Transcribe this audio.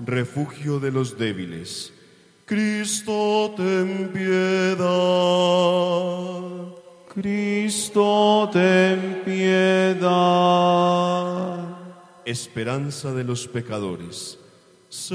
refugio de los débiles. Cristo, ten piedad. Cristo, ten piedad. Esperanza de los pecadores.